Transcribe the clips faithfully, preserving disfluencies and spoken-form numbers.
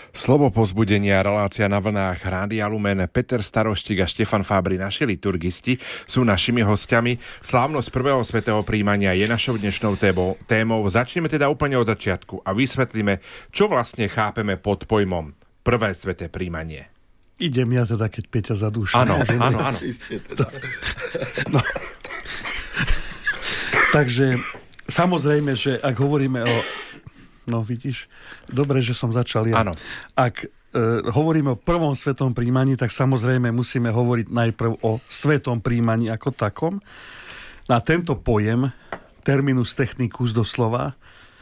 Slovo povzbudenia, relácia na vlnách Rádia Lumen. Peter Staroštík a Štefan Fábri, naši liturgisti, sú našimi hostiami. Slávnosť prvého svätého prijímania je našou dnešnou témou. Začneme teda úplne od začiatku a vysvetlíme, čo vlastne chápeme pod pojmom prvé sväté prijímanie. Idem ja teda, keď Peťa zadúša. Áno, áno, áno. No. Takže samozrejme, že ak hovoríme o... No vidíš, dobre, že som začal ja. Áno. Ak e, hovoríme o prvom svetom príjmaní, tak samozrejme musíme hovoriť najprv o svetom príjmaní ako takom. Na tento pojem, terminus technicus doslova,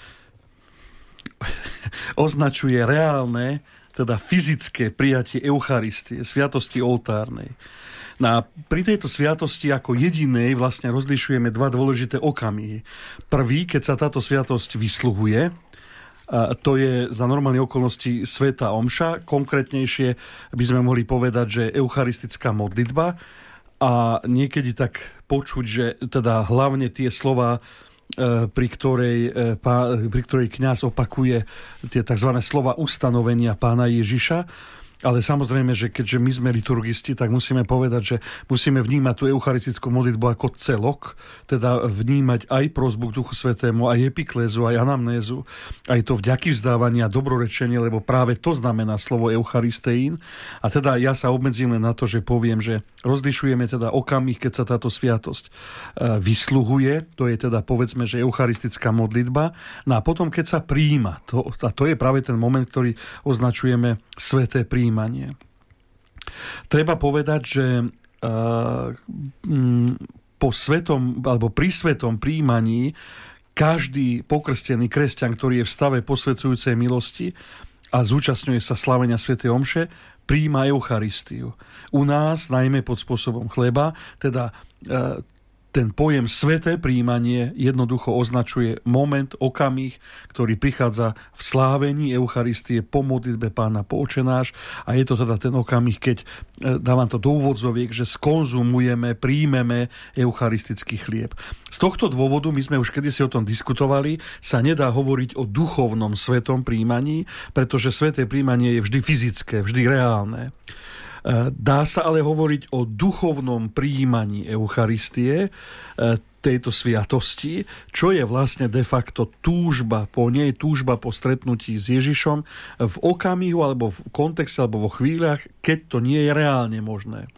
označuje reálne, teda fyzické prijatie Eucharistie, sviatosti oltárnej. No a pri tejto sviatosti ako jedinej vlastne rozlišujeme dva dôležité okamihy. Prvý, keď sa táto sviatosť vysluhuje, a to je za normálne okolnosti svätá omša. Konkrétnejšie by sme mohli povedať, že eucharistická modlitba. A niekedy tak počuť, že teda hlavne tie slova, pri ktorej, pri ktorej kňaz opakuje tie tzv. Slova ustanovenia pána Ježiša. Ale samozrejme, že keďže my sme liturgisti, tak musíme povedať, že musíme vnímať tú eucharistickú modlitbu ako celok, teda vnímať aj prosbu k Duchu Svätému, aj epiklézu, aj anamnézu, aj to vďaky vzdávanie a dobrorečenie, lebo práve to znamená slovo eucharisteín. A teda ja sa obmedzím len na to, že poviem, že rozlišujeme teda okamih, keď sa táto sviatosť vysluhuje, to je teda povedzme, že eucharistická modlitba, no a potom keď sa prijíma, to, a to je práve ten moment, ktorý označujeme sväté prijímanie. Treba povedať, že uh, po svetom, alebo pri svetom prijímaní každý pokrstený kresťan, ktorý je v stave posvedzujúcej milosti a zúčastňuje sa slávenia svätej omše, prijíma Eucharistiu. U nás, najmä pod spôsobom chleba, teda uh, ten pojem sväté prijímanie jednoducho označuje moment, okamih, ktorý prichádza v slávení Eucharistie po modlitbe Pána po Otčenáš, a je to teda ten okamih, keď, dávam to do úvodzoviek, že skonzumujeme, príjmeme eucharistický chlieb. Z tohto dôvodu, my sme už kedysi o tom diskutovali, sa nedá hovoriť o duchovnom svetom prijímaní, pretože sväté prijímanie je vždy fyzické, vždy reálne. Dá sa ale hovoriť o duchovnom prijímaní Eucharistie, tejto sviatosti, čo je vlastne de facto túžba po nej, túžba po stretnutí s Ježišom v okamihu alebo v kontexte alebo vo chvíľach, keď to nie je reálne možné.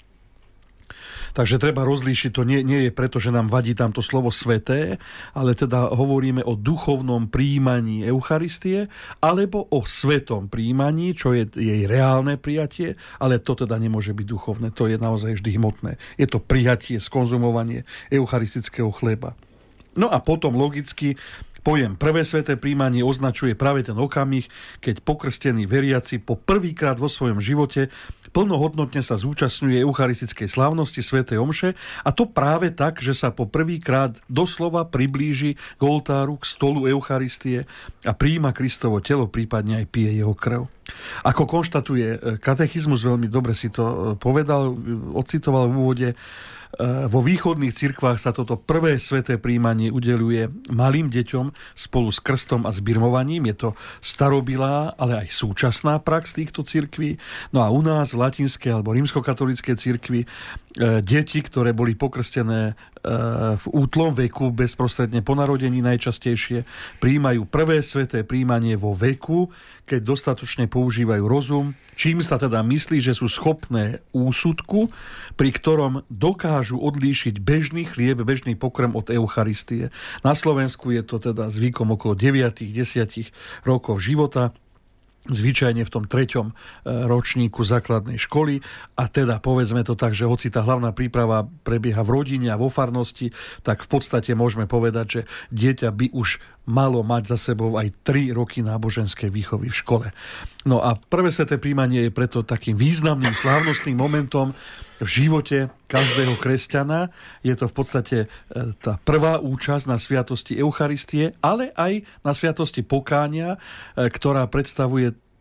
Takže treba rozlíšiť, to nie, nie je preto, že nám vadí tamto slovo sveté, ale teda hovoríme o duchovnom prijímaní Eucharistie alebo o svetom prijímaní, čo je jej reálne prijatie, ale to teda nemôže byť duchovné, to je naozaj vždy hmotné. Je to prijatie, skonzumovanie eucharistického chleba. No a potom logicky pojem prvé sväté prijímanie označuje práve ten okamih, keď pokrstený veriaci po prvýkrát vo svojom živote plnohodnotne sa zúčastňuje eucharistickej slávnosti svätej omše, a to práve tak, že sa po prvýkrát doslova priblíži k oltáru, k stolu Eucharistie a prijíma Kristovo telo, prípadne aj pije jeho krv. Ako konštatuje katechizmus, veľmi dobre si to povedal, ocitoval v úvode, vo východných cirkvách sa toto prvé sväté prijímanie udeľuje malým deťom spolu s krstom a s birmovaním. Je to starobilá, ale aj súčasná prax týchto cirkví. No a u nás v latinskej alebo rímskokatolíckej cirkvi deti, ktoré boli pokrstené v útlom veku, bezprostredne po narodení najčastejšie, prijímajú prvé sväté prijímanie vo veku, keď dostatočne používajú rozum, čím sa teda myslí, že sú schopné úsudku, pri ktorom dokážu odlíšiť bežný chlieb, bežný pokrm od Eucharistie. Na Slovensku je to teda zvykom okolo deväť až desať rokov života, zvyčajne v tom treťom ročníku základnej školy, a teda povedzme to tak, že hoci tá hlavná príprava prebieha v rodine a vo farnosti, tak v podstate môžeme povedať, že dieťa by už malo mať za sebou aj tri roky náboženskej výchovy v škole. No a prvé sväté prijímanie je preto takým významným slávnostným momentom v živote každého kresťana. Je to v podstate tá prvá účasť na sviatosti Eucharistie, ale aj na sviatosti pokánia, ktorá predstavuje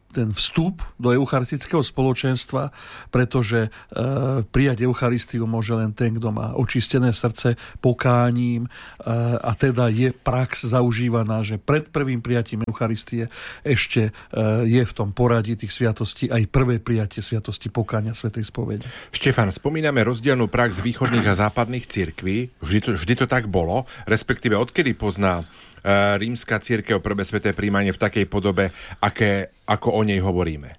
ten vstup do eucharistického spoločenstva, pretože e, prijať Eucharistiu môže len ten, kto má očistené srdce pokáním e, a teda je prax zaužívaná, že pred prvým prijatím Eucharistie ešte e, je v tom poradí tých sviatostí aj prvé prijatie sviatosti pokánia svätej spovede. Štefan, spomíname rozdielnú prax východných a západných cirkví. Vždy to, vždy to tak bolo, respektíve odkedy pozná rímska cirkev prvé sväté prijímanie v takej podobe, aké, ako o nej hovoríme?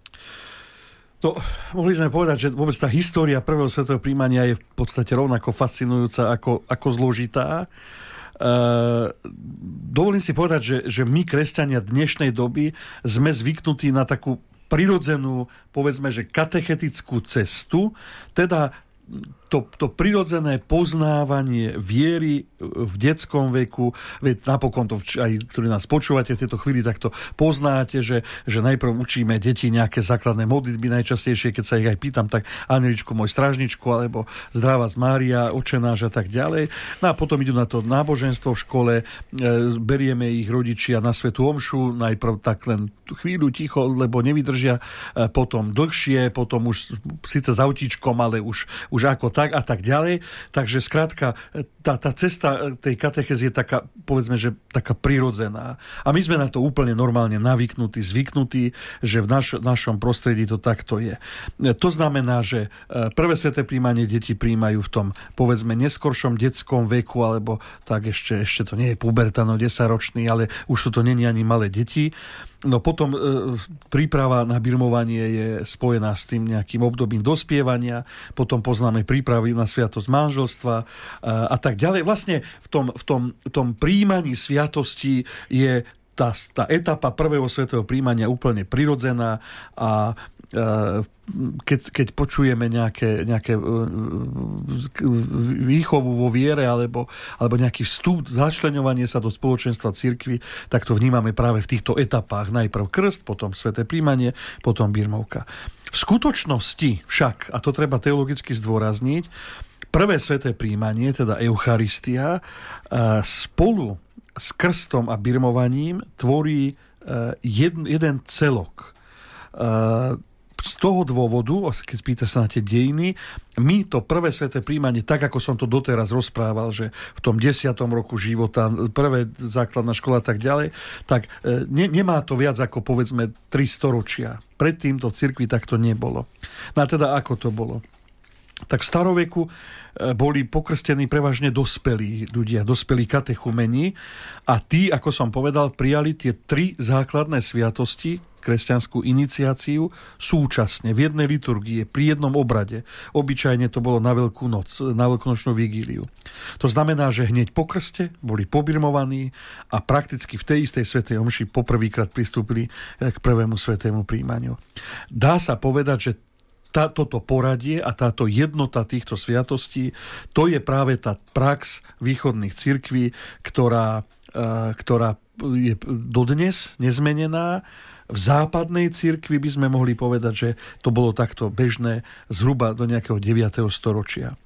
No, mohli sme povedať, že vôbec tá história prvého svätého prijímania je v podstate rovnako fascinujúca ako, ako zložitá. Uh, dovolím si povedať, že, že my, kresťania dnešnej doby, sme zvyknutí na takú prirodzenú, povedzme, že katechetickú cestu, teda To, to prirodzené poznávanie viery v detskom veku, veď napokon to aj, ktorí nás počúvate v tejto chvíli, tak to poznáte, že, že najprv učíme deti nejaké základné modlitby, najčastejšie, keď sa ich aj pýtam, tak Anieličku, môj strážničku, alebo Zdravá z Mária, Otčenáš a tak ďalej. No a potom idú na to náboženstvo v škole, e, berieme ich rodičia na svätú omšu, najprv tak len chvíľu ticho, lebo nevydržia, e, potom dlhšie, potom už síce s autíčkom, ale už, už ako tak a tak ďalej. Takže skrátka, tá, tá cesta tej katechezy je taká, povedzme, že taká prirodzená. A my sme na to úplne normálne navyknutí, zvyknutí, že v naš, našom prostredí to takto je. To znamená, že prvé sväté prijímanie deti prijímajú v tom, povedzme, neskoršom detskom veku, alebo tak ešte, ešte to nie je pubertano desaťročný, ale už to nie je ani malé deti. No potom e, príprava na birmovanie je spojená s tým nejakým obdobím dospievania, potom poznáme prípravy na sviatosť manželstva e, a tak ďalej. Vlastne v tom, v tom, v tom prijímaní sviatosti je tá, tá etapa prvého svätého prijímania úplne prirodzená a keď, keď počujeme nejaké, nejaké výchovu vo viere alebo, alebo nejaký vstup, začleňovanie sa do spoločenstva cirkvi, tak to vnímame práve v týchto etapách. Najprv krst, potom sväté prijímanie, potom birmovka. V skutočnosti však, a to treba teologicky zdôrazniť, prvé sväté prijímanie, teda Eucharistia, spolu s krstom a birmovaním tvorí jeden, jeden celok. Z toho dôvodu, keď spýtaš sa na tie dejiny, my to prvé sväté prijímanie, tak ako som to doteraz rozprával, že v tom desiatom roku života, prvé základná škola a tak ďalej, tak ne, nemá to viac ako povedzme tri storočia. Predtým to v cirkvi takto nebolo. No a teda ako to bolo? Tak v staroveku boli pokrstení prevažne dospelí ľudia, dospelí katechumeni a tí, ako som povedal, prijali tie tri základné sviatosti, kresťanskú iniciáciu súčasne v jednej liturgii, pri jednom obrade. Obyčajne to bolo na Veľkú noc, na veľkonočnú vigíliu. To znamená, že hneď po krste boli pobirmovaní a prakticky v tej istej svätej omši poprvýkrát pristúpili k prvému svätému prijímaniu. Dá sa povedať, že tá, toto poradie a táto jednota týchto sviatostí, to je práve tá prax východných cirkví, ktorá, ktorá je dodnes nezmenená. V západnej cirkvi by sme mohli povedať, že to bolo takto bežné zhruba do nejakého deviateho storočia.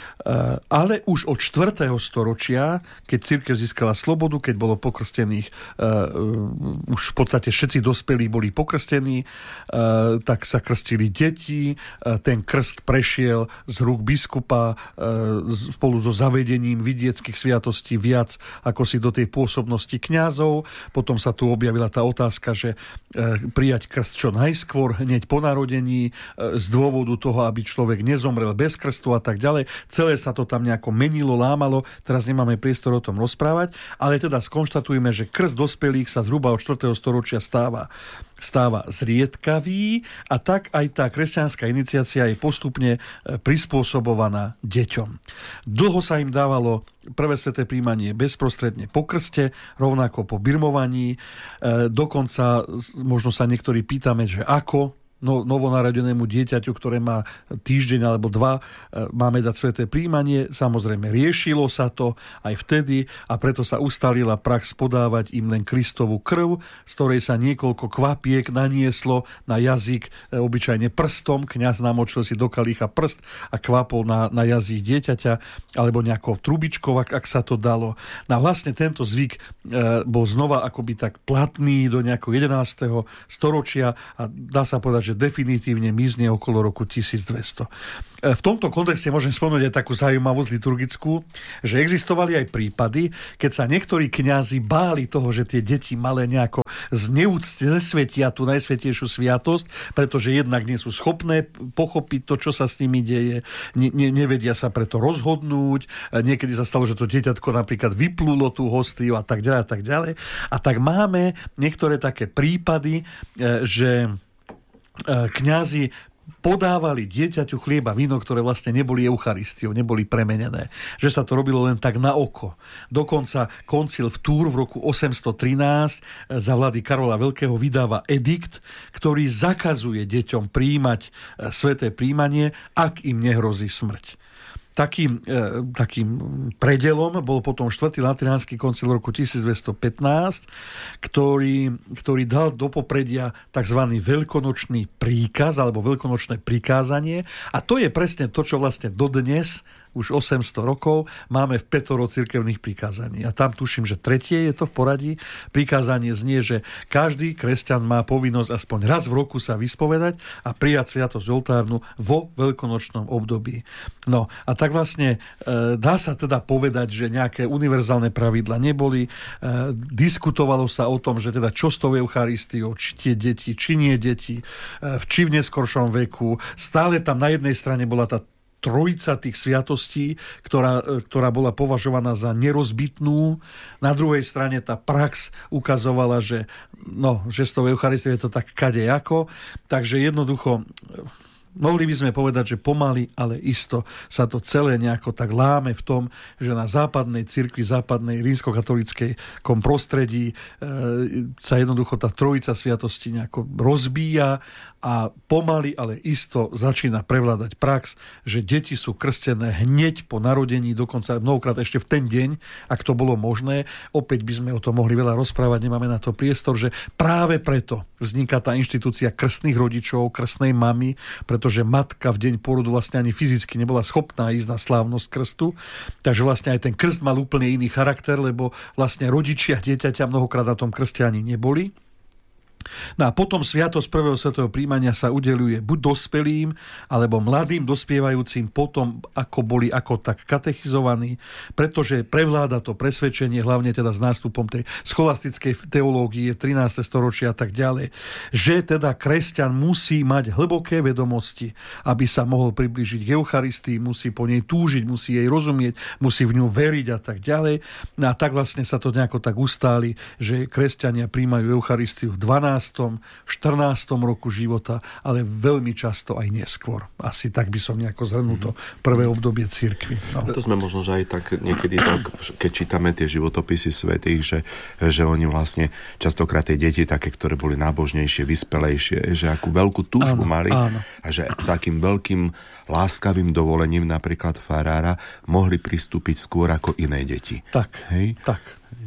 Ale už od štvrtého storočia, keď cirkev získala slobodu, keď bolo pokrstených, uh, už v podstate všetci dospelí boli pokrstení, uh, tak sa krstili deti, uh, ten krst prešiel z rúk biskupa uh, spolu so zavedením vidieckých sviatostí viac ako si do tej pôsobnosti kňazov. Potom sa tu objavila tá otázka, že uh, prijať krst čo najskôr, hneď po narodení, uh, z dôvodu toho, aby človek nezomrel bez krstu a tak ďalej. Celé sa to tam nejako menilo, lámalo, teraz nemáme priestor o tom rozprávať, ale teda skonštatujeme, že krst dospelých sa zhruba od štvrtého storočia stáva, stáva zriedkavý a tak aj tá kresťanská iniciácia je postupne prispôsobovaná deťom. Dlho sa im dávalo prvé sväté prijímanie bezprostredne po krste, rovnako po birmovaní. Dokonca možno sa niektorí pýtame, že ako no, novonarodenému dieťaťu, ktoré má týždeň alebo dva, máme dať sväté príjmanie. Samozrejme, riešilo sa to aj vtedy a preto sa ustalila prax podávať im len Kristovu krv, z ktorej sa niekoľko kvapiek nanieslo na jazyk, obyčajne prstom. Kňaz namočil si do kalícha prst a kvapol na, na jazyk dieťaťa, alebo nejakou trubičkou, ak, ak sa to dalo. No a vlastne tento zvyk e, bol znova akoby tak platný do nejakého jedenásteho storočia a dá sa povedať, že definitívne mizne okolo roku tisícdvesto. V tomto kontexte môžem spomenúť aj takú zaujímavosť liturgickú, že existovali aj prípady, keď sa niektorí kňazi báli toho, že tie deti malé nejako zneúcte, zesvetia tú najsvetejšiu sviatosť, pretože jednak nie sú schopné pochopiť to, čo sa s nimi deje, ne, ne, nevedia sa preto rozhodnúť, niekedy sa stalo, že to dieťatko napríklad vyplulo tú hostiu a tak ďalej a tak ďalej. A tak máme niektoré také prípady, že kňazi podávali dieťaťu chlieba, víno, ktoré vlastne neboli Eucharistiou, neboli premenené. Že sa to robilo len tak na oko. Dokonca koncil v Tours v roku osemstotrinásť za vlády Karola Veľkého vydáva edikt, ktorý zakazuje deťom prijímať sväté príjmanie, ak im nehrozí smrť. Takým, e, takým predelom bol potom štvrtý lateránsky koncil v roku tisícdvestopätnásť, ktorý, ktorý dal do popredia tzv. Veľkonočný príkaz alebo veľkonočné prikázanie. A to je presne to, čo vlastne dodnes už osemsto rokov máme v pätoro cirkevných prikázaní. A tam tuším, že tretie je to v poradí. Prikázanie znie, že každý kresťan má povinnosť aspoň raz v roku sa vyspovedať a prijať sviatosť oltárnu vo veľkonočnom období. No a tak vlastne e, dá sa teda povedať, že nejaké univerzálne pravidla neboli. E, diskutovalo sa o tom, že teda čo s tou Eucharistiou, či tie deti, či nie deti, e, či v neskoršom veku. Stále tam na jednej strane bola tá trojica tých sviatostí, ktorá, ktorá bola považovaná za nerozbitnú. Na druhej strane tá prax ukazovala, že, no, že s tou Eucharistiou je to tak kadejako. Takže jednoducho mohli by sme povedať, že pomaly, ale isto sa to celé nejako tak láme v tom, že na západnej cirkvi, západnej rímskokatolíckej prostredí e, sa jednoducho tá trojica sviatosti nejako rozbíja a pomaly, ale isto začína prevládať prax, že deti sú krstené hneď po narodení, dokonca mnohokrát ešte v ten deň, ak to bolo možné. Opäť by sme o tom mohli veľa rozprávať, nemáme na to priestor, že práve preto vzniká tá inštitúcia krstných rodičov, krstnej mamy, pretože matka v deň pôrodu vlastne ani fyzicky nebola schopná ísť na slávnosť krstu. Takže vlastne aj ten krst mal úplne iný charakter, lebo vlastne rodičia dieťaťa mnohokrát na tom krste ani neboli. No a potom sviatosť prvého svätého príjmania sa udeľuje buď dospelým, alebo mladým dospievajúcim potom, ako boli ako tak katechizovaní, pretože prevláda to presvedčenie, hlavne teda s nástupom tej scholastickej teológie trinásteho storočia a tak ďalej, že teda kresťan musí mať hlboké vedomosti, aby sa mohol priblížiť k Eucharistii, musí po nej túžiť, musí jej rozumieť, musí v ňu veriť a tak ďalej. No a tak vlastne sa to nejako tak ustáli, že kresťania príjmajú Eucharistiu v dvanástom štrnástom roku života, ale veľmi často aj neskôr. Asi tak by som nejako zhrnul to prvé obdobie cirkvi. No. To sme možno, že aj tak niekedy, tak, keď čítame tie životopisy svätých, že, že oni vlastne častokrát tie deti také, ktoré boli nábožnejšie, vyspelejšie, že akú veľkú túžbu áno, mali áno. A že s akým veľkým láskavým dovolením napríklad farára mohli pristúpiť skôr ako iné deti. Tak, hej? tak.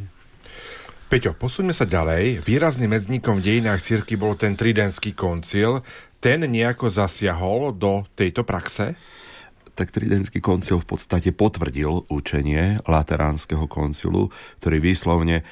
Peťo, posúďme sa ďalej. Výrazným medzníkom v dejinách cirkvi bol ten Tridentský koncil. Ten nejako zasiahol do tejto praxe? Tak Tridentský koncil v podstate potvrdil učenie Lateránskeho koncilu, ktorý výslovne uh,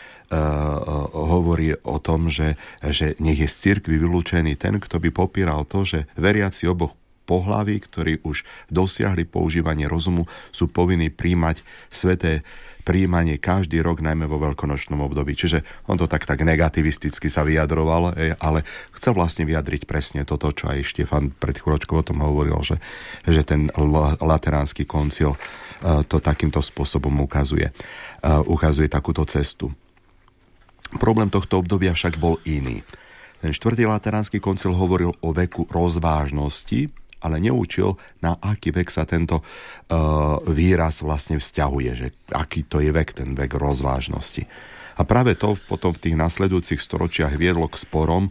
hovorí o tom, že, že nech je z cirkvi vylúčený ten, kto by popíral to, že veriaci oboch pohlaví, ktorí už dosiahli používanie rozumu, sú povinní príjmať sväté príjmanie každý rok, najmä vo veľkonočnom období. Čiže on to tak, tak negativisticky sa vyjadroval, ale chcel vlastne vyjadriť presne toto, čo aj Štefan pred chvíľočkou o tom hovoril, že, že ten Lateránsky koncil to takýmto spôsobom ukazuje. Ukazuje takúto cestu. Problém tohto obdobia však bol iný. Ten štvrtý Lateránsky koncil hovoril o veku rozvážnosti, ale neučil, na aký vek sa tento uh, výraz vlastne vzťahuje, že aký to je vek, ten vek rozvážnosti. A práve to potom v tých nasledujúcich storočiach viedlo k sporom,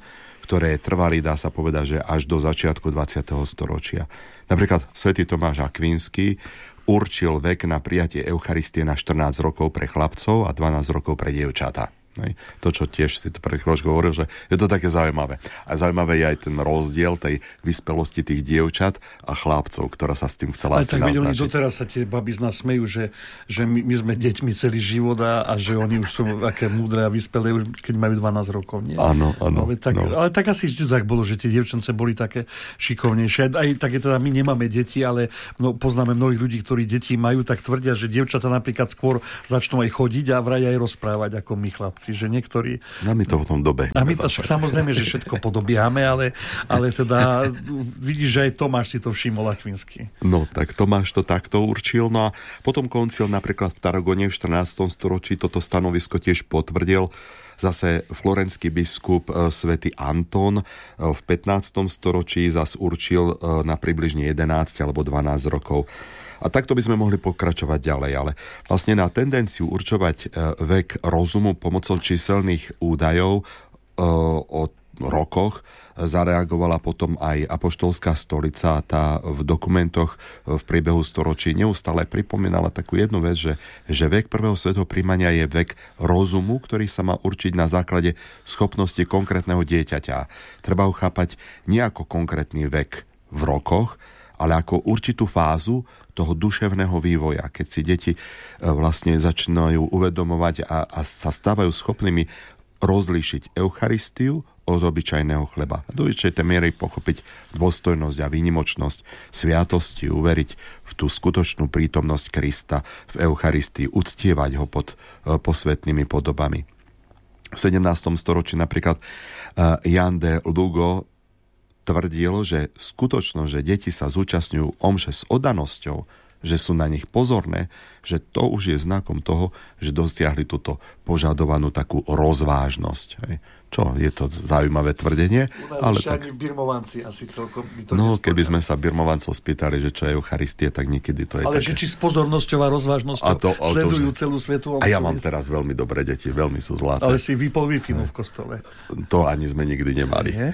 ktoré trvali, dá sa povedať, že až do začiatku dvadsiateho storočia. Napríklad svätý Tomáš Akvinský určil vek na prijatie Eucharistie na štrnásť rokov pre chlapcov a dvanásť rokov pre dievčatá. To, čo tiež si to pred chvíľočkou hovoril, že je to také zaujímavé. A zaujímavé je aj ten rozdiel tej vyspelosti tých dievčat a chlapcov, ktorá sa s tým chcela asi naznačiť. Ale tak doteraz sa tie baby z nás smejú, že, že my, my sme deťmi celý život a, a že oni už sú aké múdre a vyspelé, už keď majú dvanásť rokov. Nie? Áno, áno. No, tak, no. Ale tak asi to tak bolo, že tie dievčance boli také šikovnejšie. Aj také teda my nemáme deti, ale no, poznáme mnohých ľudí, ktorí deti majú, tak tvrdia, že dievčata napríklad skôr začnú aj chodiť a vraj aj rozprávať ako my chlapci. Že niektorí... A my to v tom dobe. A my to však samozrejme, že všetko podobiame, ale, ale teda vidíš, že aj Tomáš si to všimol Akvinský. No, tak Tomáš to takto určil. No a potom koncil napríklad v Tarragone v štrnástom storočí toto stanovisko tiež potvrdil. Zase florenský biskup svätý Anton v pätnástom storočí zas určil na približne jedenásť alebo dvanásť rokov. A takto by sme mohli pokračovať ďalej, ale vlastne na tendenciu určovať vek rozumu pomocou číselných údajov o rokoch zareagovala potom aj apoštolská stolica a tá v dokumentoch v priebehu storočí neustále pripomínala takú jednu vec, že, že vek prvého svätého prijímania je vek rozumu, ktorý sa má určiť na základe schopnosti konkrétneho dieťaťa. Treba ho chápať nie ako konkrétny vek v rokoch, ale ako určitú fázu toho duševného vývoja, keď si deti vlastne začínajú uvedomovať a, a sa stávajú schopnými rozlíšiť Eucharistiu od obyčajného chleba. Do určitej miery pochopiť dôstojnosť a výnimočnosť sviatosti, uveriť v tú skutočnú prítomnosť Krista v Eucharistii, uctievať ho pod posvätnými podobami. V sedemnástom storočí napríklad Jan de Lugo tvrdil, že skutočnosť, že deti sa zúčastňujú omše s oddanosťou, že sú na nich pozorné, že to už je znakom toho, že dosiahli túto požadovanú takú rozvážnosť. Hej. Čo, je to zaujímavé tvrdenie? Ale tak... birmovanci asi celkom by to No, nespomínali. Keby sme sa birmovancov spýtali, že čo je Eucharistie, tak niekedy to je Ale také... že či s pozornosťou a rozvážnosťou a to, sledujú to, že... celú svetu. A ja mám teraz veľmi dobré deti, veľmi sú zlaté. Ale si vypol Wi-Fi v kostole. To ani sme nikdy nemali. Nie?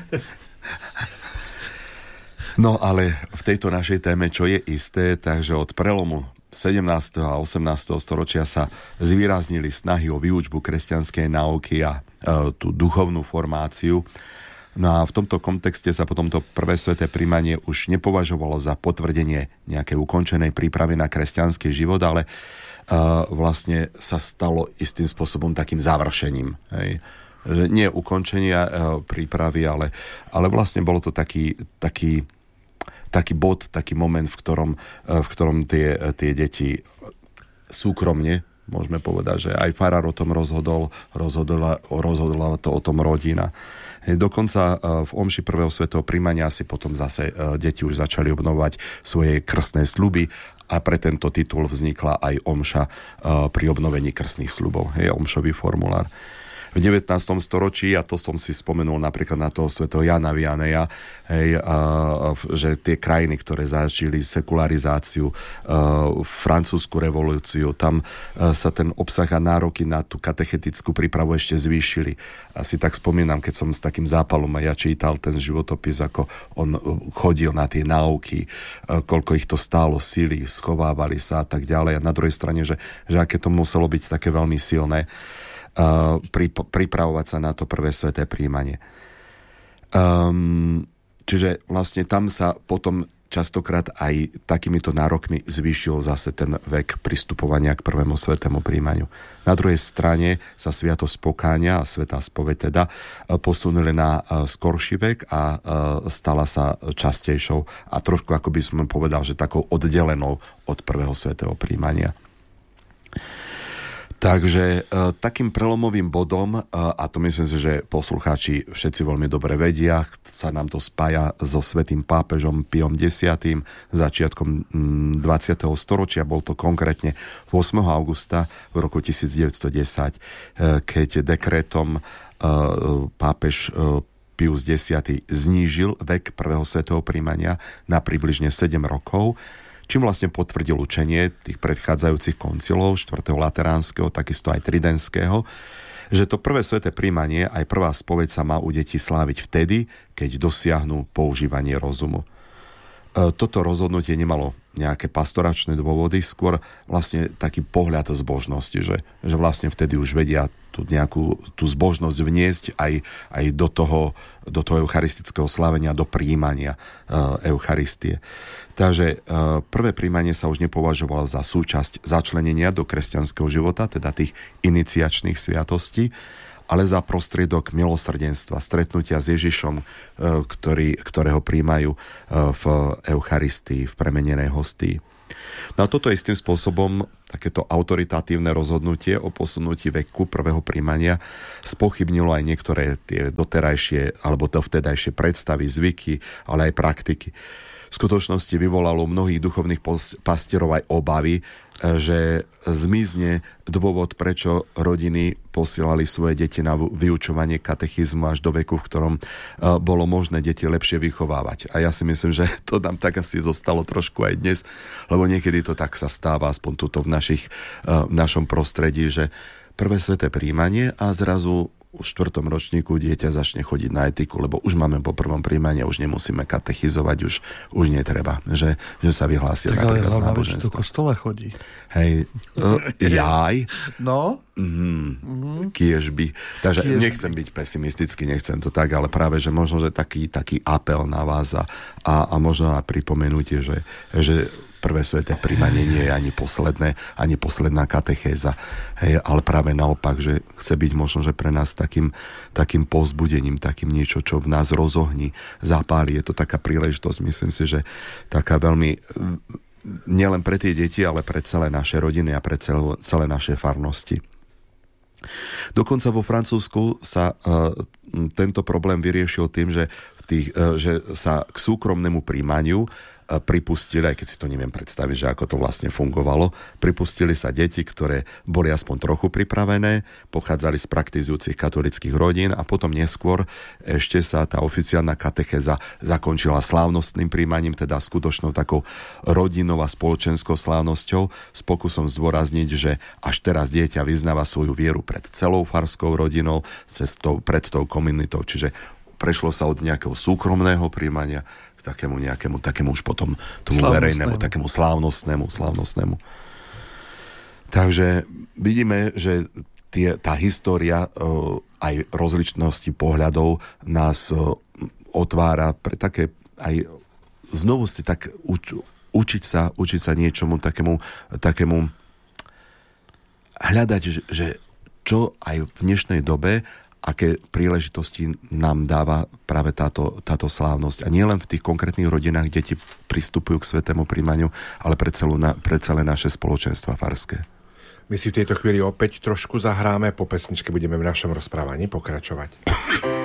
No ale v tejto našej téme, čo je isté, takže od prelomu sedemnásteho a osemnásteho storočia sa zvýraznili snahy o výučbu kresťanskej náuky a e, tú duchovnú formáciu. No a v tomto kontexte sa potom to prvé sväté prijímanie už nepovažovalo za potvrdenie nejakej ukončenej prípravy na kresťanský život, ale e, vlastne sa stalo istým spôsobom takým završením. Hej. Že nie ukončenia e, prípravy, ale, ale vlastne bolo to taký, taký taký bod, taký moment, v ktorom, v ktorom tie, tie deti súkromne, môžeme povedať, že aj farár o tom rozhodol, rozhodla, rozhodla to o tom rodina. Dokonca v omši prvého svätého prijímania si potom zase deti už začali obnovovať svoje krstné sľuby a pre tento titul vznikla aj omša pri obnovení krstných sľubov. Je omšový formulár. V devätnástom storočí, a to som si spomenul napríklad na toho svätého Jana Vianeja, hej, a, že tie krajiny, ktoré zažili sekularizáciu, a, francúzsku revolúciu, tam a, sa ten obsah a nároky na tú katechetickú prípravu ešte zvýšili. Asi tak spomínam, keď som s takým zápalom a ja čítal ten životopis, ako on chodil na tie náuky, a, koľko ich to stálo síly, schovávali sa a tak ďalej. A na druhej strane, že, že aké to muselo byť také veľmi silné, Uh, pripravovať sa na to prvé sväté prijímanie. Um, čiže vlastne tam sa potom častokrát aj takýmito nárokmi zvýšil zase ten vek pristupovania k prvému svätému prijímaniu. Na druhej strane sa sviatosť pokánia a svätá spoveď teda posunuli na skorší vek a stala sa častejšou a trošku, ako by som povedal, že takou oddelenou od prvého svätého prijímania. Takže e, takým prelomovým bodom, e, a to myslím si, že poslucháči všetci veľmi dobre vedia, sa nám to spája so svätým pápežom Piom desiatym začiatkom dvadsiateho storočia, bol to konkrétne ôsmeho augusta v roku tisícdeväťstodesať, e, keď dekrétom e, pápež e, Pius desiaty znížil vek prvého svätého prijímania na približne sedem rokov, čím vlastne potvrdil učenie tých predchádzajúcich koncilov, štvrtého lateránskeho, takisto aj tridentského, že to prvé sväté prijímanie, aj prvá spoveď sa má u detí sláviť vtedy, keď dosiahnu používanie rozumu. Toto rozhodnutie nemalo nejaké pastoračné dôvody, skôr vlastne taký pohľad zbožnosti, že, že vlastne vtedy už vedia tú nejakú tú zbožnosť vniesť aj, aj do toho, do toho eucharistického slávenia, do prijímania uh, Eucharistie. Takže uh, prvé prijímanie sa už nepovažovalo za súčasť začlenenia do kresťanského života, teda tých iniciačných sviatostí, ale za prostriedok milosrdenstva, stretnutia s Ježišom, ktorý, ktorého prijímajú v Eucharistii, v premenenej hostii. No a toto istým spôsobom, takéto autoritatívne rozhodnutie o posunutí veku prvého prijímania spochybnilo aj niektoré tie doterajšie alebo dovtedajšie predstavy, zvyky, ale aj praktiky. V skutočnosti vyvolalo mnohých duchovných pastierov aj obavy, že zmizne dôvod, prečo rodiny posielali svoje deti na vyučovanie katechizmu až do veku, v ktorom bolo možné deti lepšie vychovávať. A ja si myslím, že to nám tak asi zostalo trošku aj dnes, lebo niekedy to tak sa stáva, aspoň tuto v, našich, v našom prostredí, že prvé sväté prijímanie a zrazu v štvrtom ročníku dieťa začne chodiť na etiku, lebo už máme po prvom prijímaní, už nemusíme katechizovať, už, už netreba, že, že sa vyhlásia napríklad z náboženstva. Tak ale do kostola chodí. Hej, uh, jaj. No? Mm, mm. Kiežby. Takže Kiežby. Nechcem byť pesimistický, nechcem to tak, ale práve, že možno, že taký, taký apel na vás a, a, a možno aj pripomenutie, že, že prvé sväté prijímanie nie je ani posledné, ani posledná katechéza. Hej, ale práve naopak, že chce byť možno, že pre nás takým, takým povzbudením, takým niečo, čo v nás rozohní, zapáli. Je to taká príležitosť, myslím si, že taká veľmi nielen pre tie deti, ale pre celé naše rodiny a pre celé, celé naše farnosti. Dokonca vo Francúzsku sa uh, tento problém vyriešil tým, že, tých, uh, že sa k súkromnému prijímaniu pripustili, aj keď si to neviem predstaviť, že ako to vlastne fungovalo, pripustili sa deti, ktoré boli aspoň trochu pripravené, pochádzali z praktizujúcich katolických rodín a potom neskôr ešte sa tá oficiálna katechéza zakončila slávnostným prijímaním, teda skutočnou takou rodinou a spoločenskou slávnosťou, s pokusom zdôrazniť, že až teraz dieťa vyznáva svoju vieru pred celou farskou rodinou, cestou, pred tou komunitou, čiže prešlo sa od nejakého súkromného prijímania takému nejakému, takému už potom tomu verejnému, takému slávnostnému, slávnostnému. Takže vidíme, že tie, tá história uh, aj rozličnosti pohľadov nás uh, otvára pre také aj znovu si tak uč, učiť sa, učiť sa niečomu takému, takému hľadať, že, že čo aj v dnešnej dobe aké príležitosti nám dáva práve táto, táto slávnosť. A nielen v tých konkrétnych rodinách deti pristupujú k svätému prijímaniu, ale pre, celú, pre celé naše spoločenstva farské. My si v tejto chvíli opäť trošku zahráme, po pesničke budeme v našom rozprávaní pokračovať.